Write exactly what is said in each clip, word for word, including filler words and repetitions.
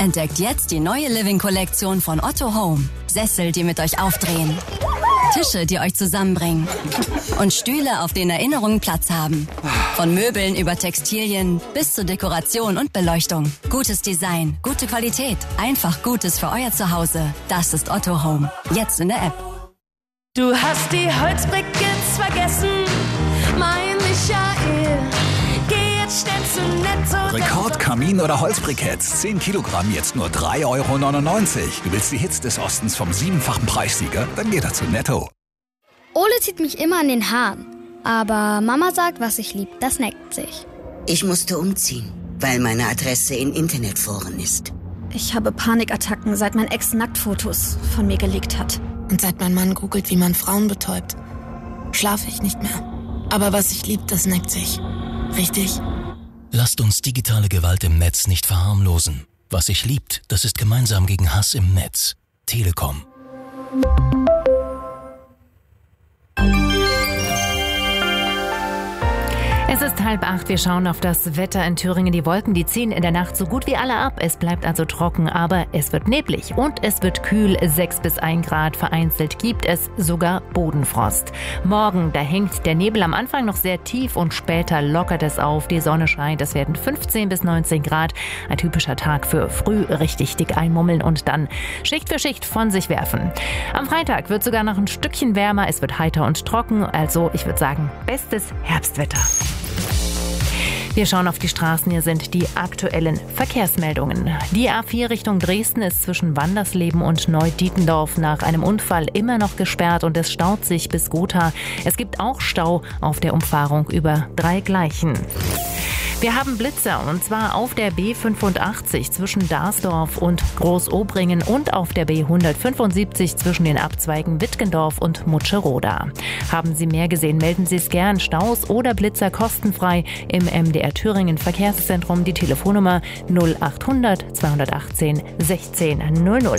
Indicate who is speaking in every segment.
Speaker 1: Entdeckt jetzt die neue Living-Kollektion von Otto Home. Sessel, die mit euch aufdrehen. Tische, die euch zusammenbringen. Und Stühle, auf denen Erinnerungen Platz haben. Von Möbeln über Textilien bis zur Dekoration und Beleuchtung. Gutes Design, gute Qualität. Einfach Gutes für euer Zuhause. Das ist Otto Home. Jetzt in der App.
Speaker 2: Du hast die Holzbriketts vergessen, mein Michael. Geh jetzt schnell zu Netto.
Speaker 3: Rekordkamin oder Holzbriketts. zehn Kilogramm, jetzt nur drei Euro neunundneunzig. Du willst die Hits des Ostens vom siebenfachen Preissieger? Dann geh doch zu Netto.
Speaker 4: Ole zieht mich immer an den Haaren. Aber Mama sagt, was ich lieb, das neckt sich.
Speaker 5: Ich musste umziehen, weil meine Adresse in Internetforen ist.
Speaker 6: Ich habe Panikattacken, seit mein Ex Nacktfotos von mir gelegt hat.
Speaker 7: Und seit mein Mann googelt, wie man Frauen betäubt, schlafe ich nicht mehr. Aber was ich lieb, das neckt sich. Richtig?
Speaker 8: Lasst uns digitale Gewalt im Netz nicht verharmlosen. Was sich liebt, das ist gemeinsam gegen Hass im Netz. Telekom.
Speaker 9: Es ist halb acht, wir schauen auf das Wetter in Thüringen. Die Wolken, die ziehen in der Nacht so gut wie alle ab. Es bleibt also trocken, aber es wird neblig und es wird kühl. sechs bis ein Grad, vereinzelt gibt es sogar Bodenfrost. Morgen, da hängt der Nebel am Anfang noch sehr tief und später lockert es auf. Die Sonne scheint, es werden fünfzehn bis neunzehn Grad. Ein typischer Tag für früh richtig dick einmummeln und dann Schicht für Schicht von sich werfen. Am Freitag wird sogar noch ein Stückchen wärmer. Es wird heiter und trocken. Also ich würde sagen, bestes Herbstwetter. Wir schauen auf die Straßen. Hier sind die aktuellen Verkehrsmeldungen. Die A vier Richtung Dresden ist zwischen Wandersleben und Neudietendorf nach einem Unfall immer noch gesperrt und es staut sich bis Gotha. Es gibt auch Stau auf der Umfahrung über drei Gleichen. Wir haben Blitzer und zwar auf der B fünfundachtzig zwischen Darsdorf und Großobringen und auf der B hundertfünfundsiebzig zwischen den Abzweigen Wittgendorf und Mutscheroda. Haben Sie mehr gesehen, melden Sie es gern. Staus oder Blitzer kostenfrei im M D R Thüringen Verkehrszentrum. Die Telefonnummer null achthundert zweihundertachtzehn sechzehn null null.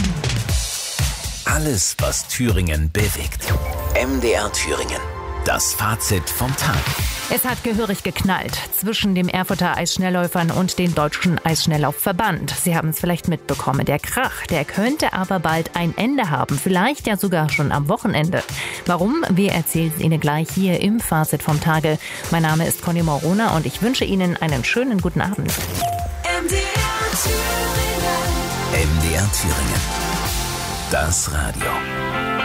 Speaker 8: Alles, was Thüringen bewegt. M D R Thüringen. Das Fazit vom Tag.
Speaker 9: Es hat gehörig geknallt zwischen dem Erfurter Eisschnellläufern und dem Deutschen Eisschnelllaufverband. Sie haben es vielleicht mitbekommen. Der Krach, der könnte aber bald ein Ende haben. Vielleicht ja sogar schon am Wochenende. Warum? Wir erzählen es Ihnen gleich hier im Fazit vom Tage. Mein Name ist Conny Morona und ich wünsche Ihnen einen schönen guten Abend.
Speaker 2: M D R Thüringen.
Speaker 8: M D R Thüringen. Das Radio.